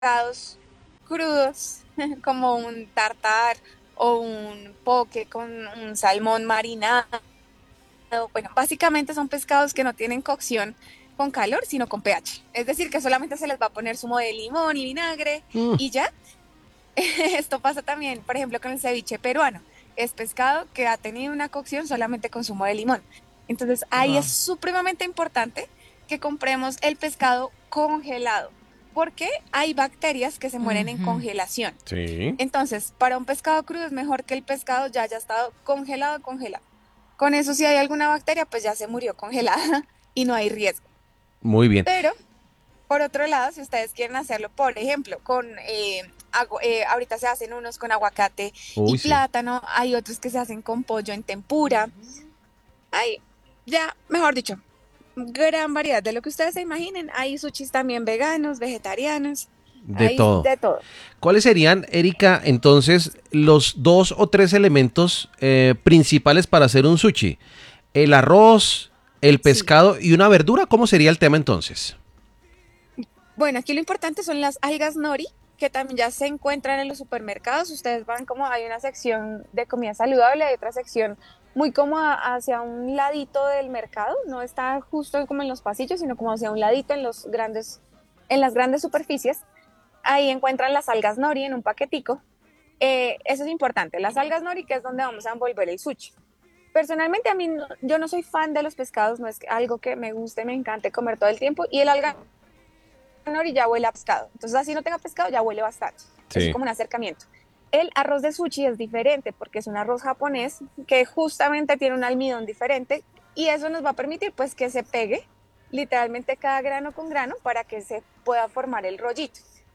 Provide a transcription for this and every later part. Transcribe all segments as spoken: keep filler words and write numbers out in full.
pescados crudos, como un tartar o un poke con un salmón marinado. Bueno, básicamente son pescados que no tienen cocción con calor, sino con pH. Es decir, que solamente se les va a poner zumo de limón y vinagre Mm, y ya. Esto pasa también, por ejemplo, con el ceviche peruano. Es pescado que ha tenido una cocción solamente con zumo de limón. Entonces, ahí es ah, supremamente importante que compremos el pescado congelado, porque hay bacterias que se mueren en Ujú. congelación. sí. Entonces, para un pescado crudo es mejor que el pescado ya haya estado congelado, congelado. Con eso, si hay alguna bacteria, pues ya se murió congelada y no hay riesgo. Muy bien. Pero por otro lado, si ustedes quieren hacerlo, por ejemplo, con eh, agu- eh, ahorita se hacen unos con aguacate y Uy, sí. plátano, hay otros que se hacen con pollo en tempura. Hay, ya, mejor dicho, gran variedad de lo que ustedes se imaginen. Hay sushis también veganos, vegetarianos, De hay todo. de todo. ¿Cuáles serían, Erika, entonces, los dos o tres elementos eh, principales para hacer un sushi? El arroz, el Sí. pescado y una verdura. ¿Cómo sería el tema entonces? Bueno, aquí lo importante son las algas nori, que también ya se encuentran en los supermercados. Ustedes van como hay una sección de comida saludable, hay otra sección muy como a- hacia un ladito del mercado, no está justo como en los pasillos, sino como hacia un ladito en los grandes, en las grandes superficies. Ahí encuentran las algas nori en un paquetico. Eh, eso es importante, las algas nori, que es donde vamos a envolver el sushi. Personalmente a mí no- yo no soy fan de los pescados, no es algo que me guste, me encante comer todo el tiempo y el alga y ya huele a pescado. Entonces, así no tenga pescado, ya huele bastante. Eso es Sí. como un acercamiento. El arroz de sushi es diferente porque es un arroz japonés que justamente tiene un almidón diferente y eso nos va a permitir pues que se pegue literalmente cada grano con grano para que se pueda formar el rollito.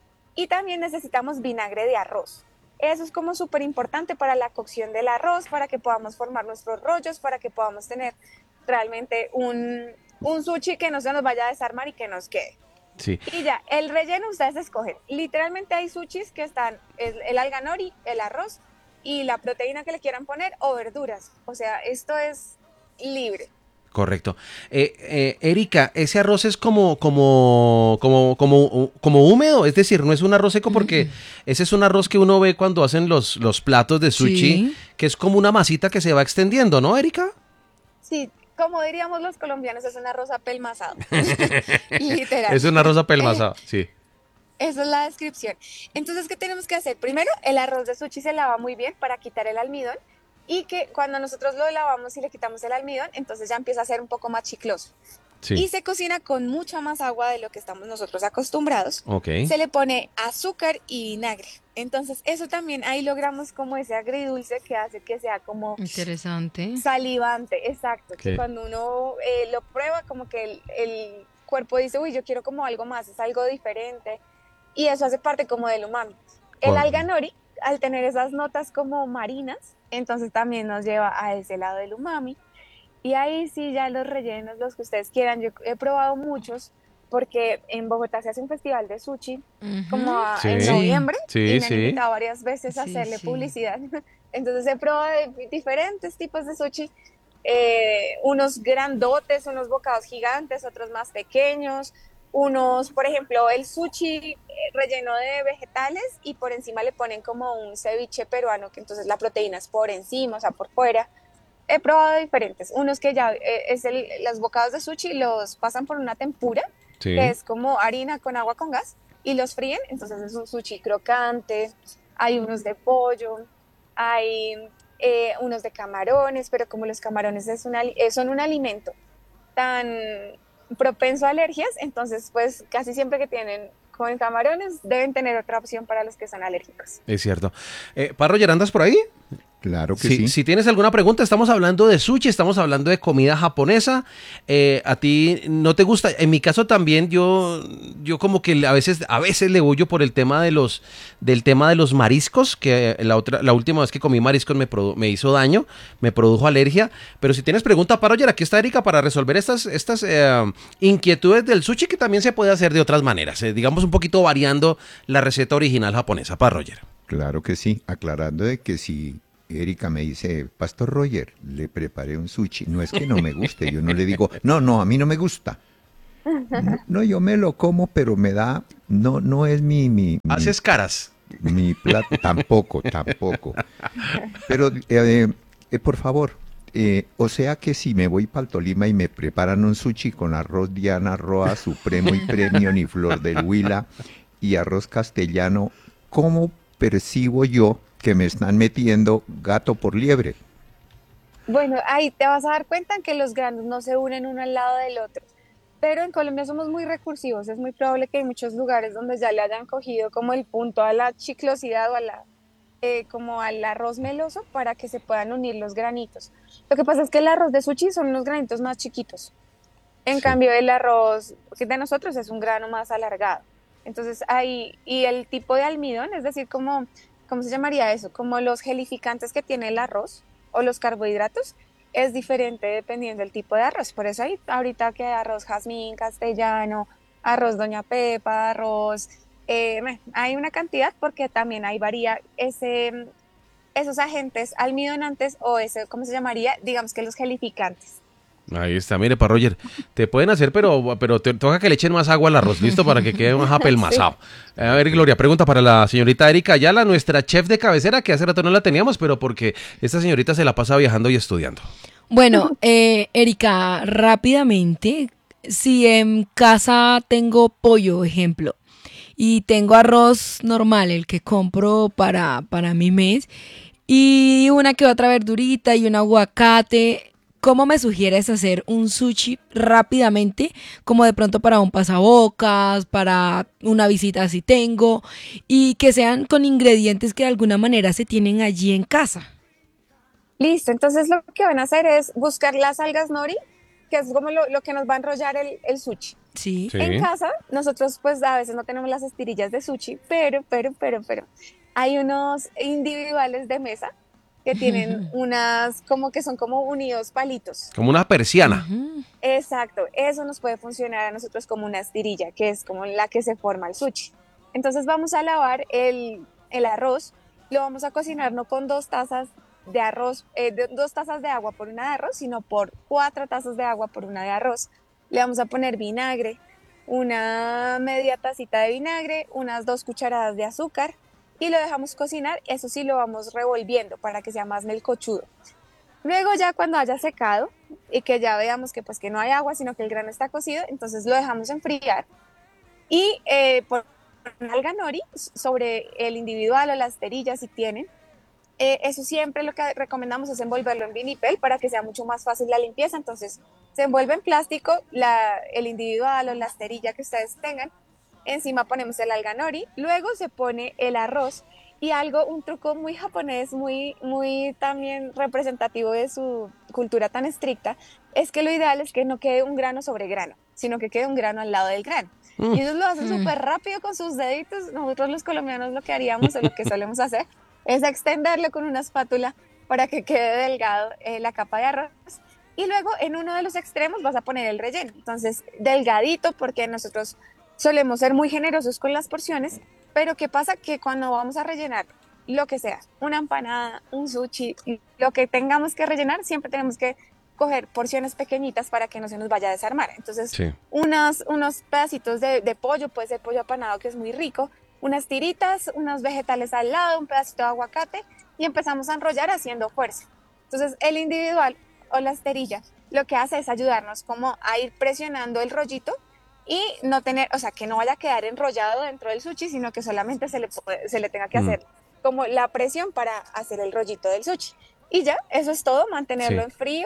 Y también necesitamos vinagre de arroz. Eso es como súper importante para la cocción del arroz, para que podamos formar nuestros rollos, para que podamos tener realmente un, un sushi que no se nos vaya a desarmar y que nos quede. Sí. Y ya, el relleno ustedes escogen. Literalmente hay sushis que están el, el alga nori, el arroz y la proteína que le quieran poner o verduras. O sea, esto es libre. Correcto. Eh, eh, Erika, ese arroz es como, como, como, como, como húmedo, es decir, no es un arroz seco porque Mm, ese es un arroz que uno ve cuando hacen los, los platos de sushi, sí. que es como una masita que se va extendiendo, ¿no, Erika? Sí, como diríamos los colombianos, es un arroz apelmazado. Literal. Es un arroz Eh, apelmazado, sí. esa es la descripción. Entonces, ¿qué tenemos que hacer? Primero, el arroz de sushi se lava muy bien para quitar el almidón y que cuando nosotros lo lavamos y le quitamos el almidón, entonces ya empieza a ser un poco más chicloso. Sí. Y se cocina con mucha más agua de lo que estamos nosotros acostumbrados. Ok. Se le pone azúcar y vinagre. Entonces, eso también ahí logramos como ese agridulce que hace que sea como Interesante. salivante, exacto, que ¿Qué? cuando uno eh, lo prueba como que el, el cuerpo dice, uy, yo quiero como algo más, es algo diferente y eso hace parte como del umami. El alga Correcto. nori, al tener esas notas como marinas, entonces también nos lleva a ese lado del umami. Y ahí sí, ya los rellenos, los que ustedes quieran. Yo he probado muchos porque en Bogotá se hace un festival de sushi como Ujú. a- en Sí, Sí, noviembre y sí, me han sí. invitado varias veces a sí, hacerle sí. publicidad. Entonces he probado de diferentes tipos de sushi, eh, unos grandotes, unos bocados gigantes, otros más pequeños, unos, por ejemplo, el sushi eh, relleno de vegetales y por encima le ponen como un ceviche peruano, que entonces la proteína es por encima, o sea, por fuera. He probado diferentes, unos que ya eh, es el, los bocados de sushi los pasan por una tempura, que Sí. es como harina con agua con gas, y los fríen, entonces es un sushi crocante, hay unos de pollo, hay eh, unos de camarones, pero como los camarones es una, eh, son un alimento tan propenso a alergias, entonces pues casi siempre que tienen con camarones deben tener otra opción para los que son alérgicos. Es cierto. Eh, Parro, ¿andas por ahí? Claro que Si, sí. si tienes alguna pregunta, estamos hablando de sushi, estamos hablando de comida japonesa. Eh, ¿a ti no te gusta? En mi caso también, yo, yo como que a veces, a veces le huyo por el tema de los, del tema de los mariscos, que la otra, la última vez que comí mariscos me, produ- me hizo daño, me produjo alergia. Pero si tienes pregunta, para oye, aquí está Erika para resolver estas, estas eh, inquietudes del sushi que también se puede hacer de otras maneras, eh, digamos un poquito variando la receta original japonesa. Para Roger. Claro que sí, aclarando de que si Erika me dice, Pastor Roger, le preparé un sushi, no es que no me guste, yo no le digo, no, no, a mí no me gusta. No, no, yo me lo como, pero me da, no, no es mi, mi, mi, Haces caras. mi plato, tampoco, tampoco. Pero, eh, eh, por favor, eh, o sea que si me voy para el Tolima y me preparan un sushi con arroz Diana Roa, Supremo y Premio ni Flor del Huila y arroz castellano, ¿cómo percibo yo que me están metiendo gato por liebre? Bueno, ahí te vas a dar cuenta que los granos no se unen uno al lado del otro. Pero en Colombia somos muy recursivos. Es muy probable que hay muchos lugares donde ya le hayan cogido como el punto a la chiclosidad o a la, eh, como al arroz meloso para que se puedan unir los granitos. Lo que pasa es que el arroz de sushi son unos granitos más chiquitos. En Sí. cambio, el arroz de nosotros es un grano más alargado. Entonces, ahí, y el tipo de almidón, es decir, como, ¿cómo se llamaría eso? Como los gelificantes que tiene el arroz o los carbohidratos, es diferente dependiendo del tipo de arroz. Por eso hay ahorita que arroz jazmín, castellano, arroz doña Pepa, arroz, eh, meh, hay una cantidad porque también hay varía ese, esos agentes almidonantes o ese, ¿cómo se llamaría? Digamos que los gelificantes. Ahí está, mire, para Roger, te pueden hacer, pero, pero te toca que le echen más agua al arroz, listo, para que quede más Sí. apelmazado. A ver, Gloria, pregunta para la señorita Erika Ayala, nuestra chef de cabecera, que hace rato no la teníamos, pero porque esta señorita se la pasa viajando y estudiando. Bueno, eh, Erika, rápidamente, si en casa tengo pollo, ejemplo, y tengo arroz normal, el que compro para, para mi mes, y una que otra verdurita y un aguacate, ¿cómo me sugieres hacer un sushi rápidamente? Como de pronto para un pasabocas, para una visita si tengo, y que sean con ingredientes que de alguna manera se tienen allí en casa. Listo, entonces lo que van a hacer es buscar las algas nori, que es como lo, lo que nos va a enrollar el, el sushi. Sí. En Sí. casa, nosotros pues a veces no tenemos las estirillas de sushi, pero, pero, pero, pero, hay unos individuales de mesa que tienen unas, como que son como unidos palitos. Como una persiana. Ujú. Exacto, eso nos puede funcionar a nosotros como una estirilla, que es como la que se forma el sushi. Entonces vamos a lavar el, el arroz, lo vamos a cocinar no con dos tazas de arroz, eh, de- dos tazas de agua por una de arroz, sino por cuatro tazas de agua por una de arroz. Le vamos a poner vinagre, una media tacita de vinagre, unas dos cucharadas de azúcar y lo dejamos cocinar. Eso sí, lo vamos revolviendo para que sea más melcochudo. Luego ya cuando haya secado y que ya veamos que pues que no hay agua, sino que el grano está cocido, entonces lo dejamos enfriar y eh, por una alga nori sobre el individual o la esterilla si tienen. Eh, eso siempre lo que recomendamos es envolverlo en vinipel para que sea mucho más fácil la limpieza. Entonces se envuelve en plástico la, el individual o la esterilla que ustedes tengan. Encima ponemos el alga nori, luego se pone el arroz y algo, un truco muy japonés, muy, muy también representativo de su cultura tan estricta, es que lo ideal es que no quede un grano sobre grano, sino que quede un grano al lado del grano. Mm. Y ellos lo hacen Mm. súper rápido con sus deditos. Nosotros los colombianos lo que haríamos o lo que solemos hacer es extenderlo con una espátula para que quede delgado eh, la capa de arroz. Y luego en uno de los extremos vas a poner el relleno. Entonces, delgadito, porque nosotros solemos ser muy generosos con las porciones, pero ¿qué pasa? Que cuando vamos a rellenar lo que sea, una empanada, un sushi, lo que tengamos que rellenar, siempre tenemos que coger porciones pequeñitas para que no se nos vaya a desarmar. Entonces, Sí. unos, unos pedacitos de, de pollo, puede ser pollo apanado que es muy rico, unas tiritas, unos vegetales al lado, un pedacito de aguacate y empezamos a enrollar haciendo fuerza. Entonces, el individual o la esterilla lo que hace es ayudarnos como a ir presionando el rollito y no tener, o sea, que no vaya a quedar enrollado dentro del sushi, sino que solamente se le, puede- se le tenga que Mm. hacer como la presión para hacer el rollito del sushi. Y ya, eso es todo, mantenerlo Sí. en frío,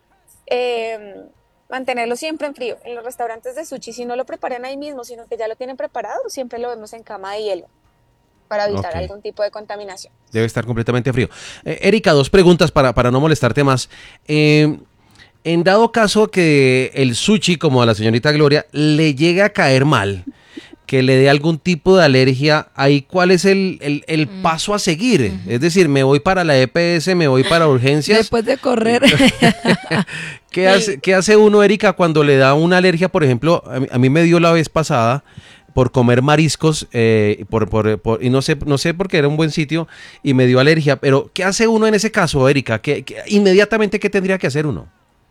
eh, mantenerlo siempre en frío. En los restaurantes de sushi, si no lo preparan ahí mismo, sino que ya lo tienen preparado, siempre lo vemos en cama de hielo para evitar Ok. algún tipo de contaminación. Debe estar completamente frío. Eh, Erika, dos preguntas para, para no molestarte más. Eh, en dado caso que el sushi, como a la señorita Gloria, le llegue a caer mal, que le dé algún tipo de alergia, ahí cuál es el, el- el paso a seguir. Es decir, me voy para la E P S, me voy para urgencias. Después de correr. ¿Qué hace, qué hace uno, Erika, cuando le da una alergia? Por ejemplo, a mí, a mí me dio la vez pasada por comer mariscos, eh, por, por- por- y no sé, no sé por qué era un buen sitio, y me dio alergia. Pero, ¿qué hace uno en ese caso, Erika? ¿Qué, qué- inmediatamente, ¿qué tendría que hacer uno?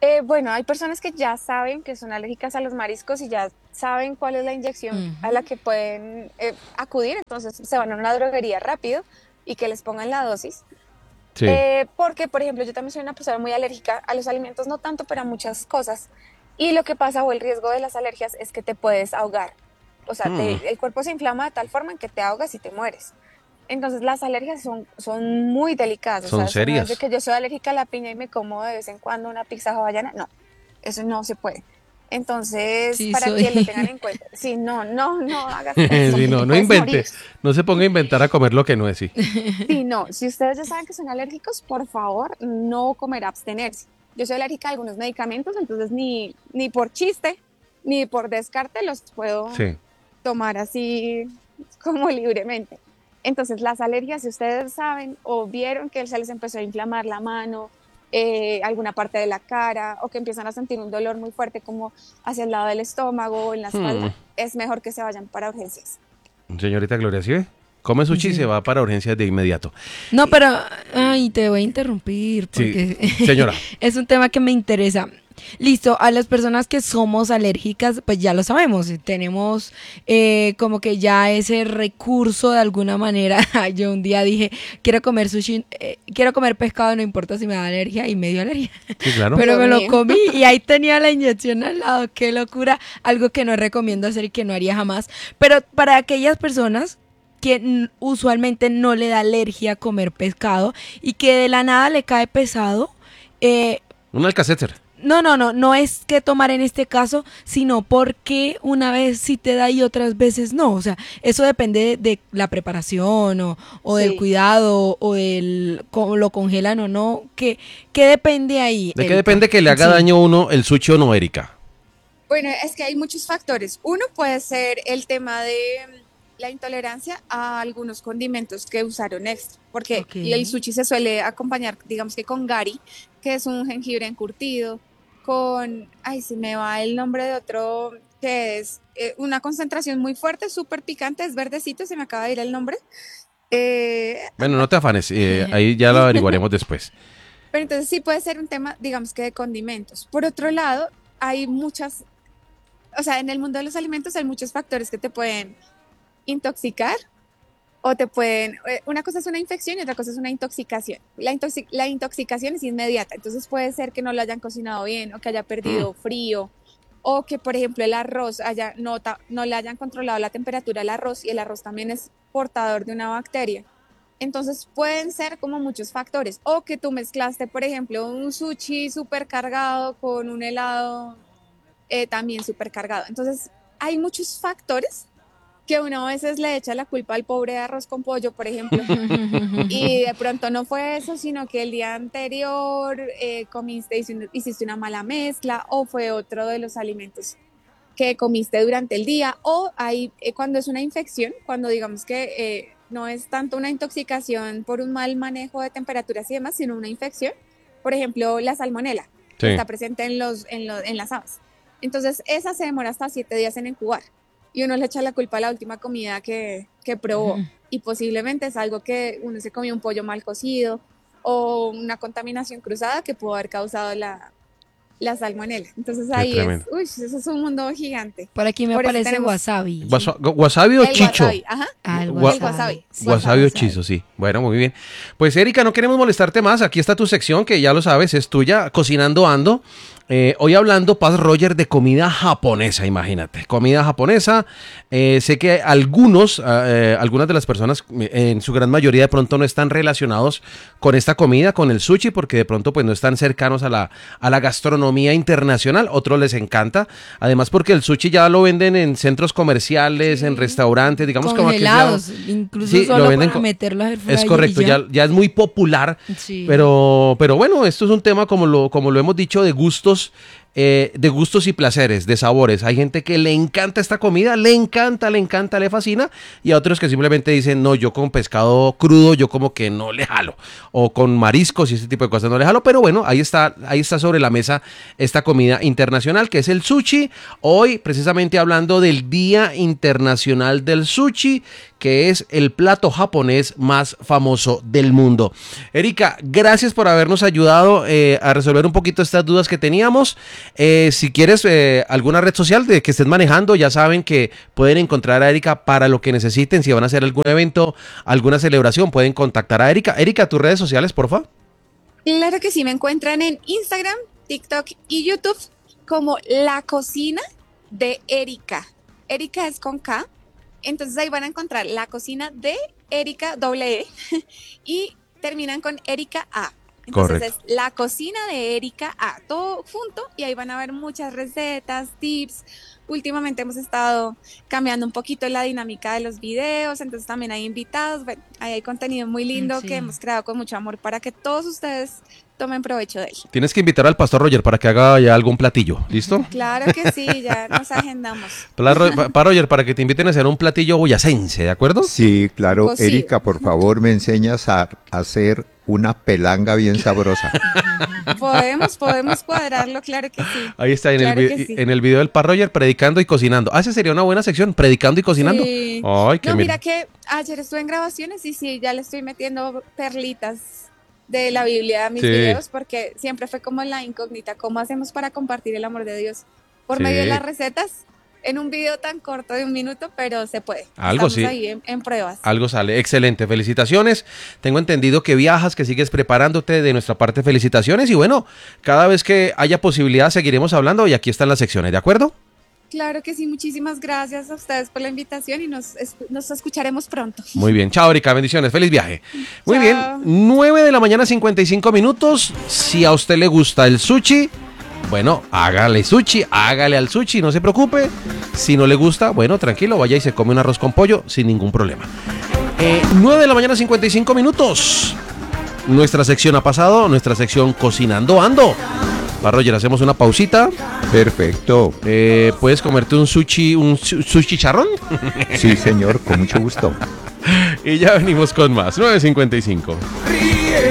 Eh, bueno, hay personas que ya saben que son alérgicas a los mariscos y ya saben cuál es la inyección a Ujú. la que pueden eh, acudir, entonces se van a una droguería rápido y que les pongan la dosis. Sí. Eh, porque, por ejemplo, yo también soy una persona muy alérgica a los alimentos, no tanto, pero a muchas cosas. Y lo que pasa o el riesgo de las alergias es que te puedes ahogar. O sea, Mm, te- el cuerpo se inflama de tal forma en que te ahogas y te mueres. Entonces las alergias son, son muy delicadas. O son sea, eso no es de serias. que yo soy alérgica a la piña y me como de vez en cuando una pizza hawaiana. No, eso no se puede. Entonces, Sí, para que lo soy. tengan en cuenta. Sí, no, no, no hagas eso Sí, porque no, te no puedes morir. invente. No se ponga a inventar a comer lo que no es, sí. Sí, no, si ustedes ya saben que son alérgicos, por favor, no comer, abstenerse. Yo soy alérgica a algunos medicamentos, entonces ni, ni por chiste, ni por descarte los puedo Sí. tomar así como libremente. Entonces, las alergias, si ustedes saben o vieron que se les empezó a inflamar la mano, eh, alguna parte de la cara, o que empiezan a sentir un dolor muy fuerte como hacia el lado del estómago o en la Hmm. espalda, es mejor que se vayan para urgencias. Señorita Gloria, ¿sí ve? Come sushi y se Sí. va para urgencias de inmediato. No, pero, ay, te voy a interrumpir Sí, porque señora. es un tema que me interesa. Listo, a las personas que somos alérgicas, pues ya lo sabemos, eh, tenemos eh, como que ya ese recurso de alguna manera. Yo un día dije, quiero comer sushi, eh, quiero comer pescado, no importa si me da alergia, y me dio alergia. Sí, claro. Pero Dios me lo mío. comí y ahí tenía la inyección al lado, qué locura, algo que no recomiendo hacer y que no haría jamás. Pero para aquellas personas que mm, usualmente no le da alergia a comer pescado y que de la nada le cae pesado, eh, Un Alka-Seltzer. no, no, no, no es que tomar en este caso, sino porque una vez sí te da y otras veces no. O sea, eso depende de, de la preparación o, o del Sí. cuidado o del cómo lo congelan o no. ¿Qué, qué depende ahí, ¿De qué Erika? depende que le haga Sí. daño a uno el sushi o no, Erika? Bueno, es que hay muchos factores. Uno puede ser el tema de mm, la intolerancia a algunos condimentos que usaron extra, porque Ok. el sushi se suele acompañar, digamos que con gari, que es un jengibre encurtido, con, ay, se me va el nombre de otro, que es eh, una concentración muy fuerte, súper picante, es verdecito, se me acaba de ir el nombre. Eh, Bueno, no te afanes, eh, ahí ya lo averiguaremos después. pero entonces sí puede ser un tema, digamos que de condimentos. Por otro lado, hay muchas, o sea, en el mundo de los alimentos hay muchos factores que te pueden intoxicar o te pueden, eh, una cosa es una infección y otra cosa es una intoxicación. La, intoxi- la intoxicación es inmediata, entonces puede ser que no lo hayan cocinado bien o que haya perdido frío o que, por ejemplo, el arroz haya, no, ta- no le hayan controlado la temperatura al arroz y el arroz también es portador de una bacteria. Entonces pueden ser como muchos factores. O que tú mezclaste, por ejemplo, un sushi súper cargado con un helado eh, también súper cargado. Entonces hay muchos factores que uno a veces le echa la culpa al pobre arroz con pollo, por ejemplo, y de pronto no fue eso, sino que el día anterior eh, comiste, hici- hiciste una mala mezcla o fue otro de los alimentos que comiste durante el día o hay, eh, cuando es una infección, cuando digamos que eh, no es tanto una intoxicación por un mal manejo de temperaturas y demás, sino una infección, por ejemplo, la salmonela, que Sí. está presente en, los, en, los, en las aves. Entonces, esa se demora hasta siete días en incubar y uno le echa la culpa a la última comida que, que probó y posiblemente es algo que uno se comió un pollo mal cocido o una contaminación cruzada que pudo haber causado la, la salmonela. Entonces Qué ahí es, tremendo. uy, eso es un mundo gigante. Por aquí me Por eso aparece tenemos wasabi. Gua- ¿Wasabi o el chicho? wasabi, ajá. Ah, el Gua- El wasabi. Sí, Wasabi o chizo, sí. Bueno, muy bien. Pues Erika, no queremos molestarte más. Aquí está tu sección, que ya lo sabes, es tuya, Cocinando Ando. Eh, hoy hablando, Paz Roger, de comida japonesa, imagínate. Comida japonesa. Eh, sé que algunos, eh, algunas de las personas, eh, en su gran mayoría, de pronto no están relacionados con esta comida, con el sushi, porque de pronto pues no están cercanos a la, a la gastronomía internacional. Otros les encanta. Además, porque el sushi ya lo venden en centros comerciales, en restaurantes, digamos como aquí se llama- Congelados, incluso Sí, lo solo venden para co- meterlos al Es correcto, ya, ya es muy popular, Sí. pero, pero bueno, esto es un tema como lo, como lo hemos dicho, de gustos, eh, de gustos y placeres, de sabores. Hay gente que le encanta esta comida, le encanta, le encanta, le fascina, y a otros que simplemente dicen, no, yo con pescado crudo, yo como que no le jalo, o con mariscos y ese tipo de cosas no le jalo, pero bueno, ahí está, ahí está sobre la mesa esta comida internacional, que es el sushi. Hoy, precisamente hablando del Día Internacional del Sushi, que es el plato japonés más famoso del mundo. Erika, gracias por habernos ayudado eh, a resolver un poquito estas dudas que teníamos. Eh, si quieres eh, alguna red social de que estés manejando, ya saben que pueden encontrar a Erika para lo que necesiten. Si van a hacer algún evento, alguna celebración, pueden contactar a Erika. Erika, tus redes sociales, porfa. Claro que sí, me encuentran en Instagram, TikTok y YouTube como La Cocina de Erika. Erika es con K, entonces ahí van a encontrar La Cocina de Erika, doble E, y terminan con Erika A. Entonces Correcto. es La Cocina de Erika A, todo junto, y ahí van a ver muchas recetas, tips. Últimamente hemos estado cambiando un poquito la dinámica de los videos, entonces también hay invitados, bueno, ahí hay contenido muy lindo Sí. que hemos creado con mucho amor para que todos ustedes tomen provecho de él. Tienes que invitar al pastor Roger para que haga ya algún platillo, ¿listo? Claro que sí, ya nos agendamos. Para, para Roger, para que te inviten a hacer un platillo boyacense, ¿de acuerdo? Sí, claro. Cocido. Erika, por favor, me enseñas a hacer una pelanga bien sabrosa. Podemos, podemos cuadrarlo, claro que sí. Ahí está, en, Claro el, que vi- sí. en el video del Par Roger, predicando y cocinando. Ah, esa sería una buena sección, predicando y cocinando. Sí. Ay, qué No, mira. mira que ayer estuve en grabaciones y sí, ya le estoy metiendo perlitas de la Biblia a mis Sí. videos porque siempre fue como la incógnita, ¿cómo hacemos para compartir el amor de Dios? Por Sí. medio de las recetas, en un video tan corto de un minuto, pero se puede. Algo Estamos sí. ahí en, en pruebas. Algo sale, excelente, felicitaciones. Tengo entendido que viajas, que sigues preparándote, de nuestra parte felicitaciones y bueno, cada vez que haya posibilidad seguiremos hablando y aquí están las secciones, ¿de acuerdo? Claro que sí, muchísimas gracias a ustedes por la invitación y nos, es- nos escucharemos pronto. Muy bien, chao Erika, bendiciones, feliz viaje. Muy Chao. bien, nueve de la mañana, cincuenta y cinco minutos. Si a usted le gusta el sushi, bueno, hágale sushi, hágale al sushi, no se preocupe. Si no le gusta, bueno, tranquilo, vaya y se come un arroz con pollo sin ningún problema. Eh, nueve de la mañana, cincuenta y cinco minutos. Nuestra sección ha pasado, nuestra sección Cocinando Ando. Va, Roger, hacemos una pausita. Perfecto. Eh, ¿Puedes comerte un sushi, un su- sushi charrón? Sí, señor, con mucho gusto. Y ya venimos con más. nueve cincuenta y cinco. Ríe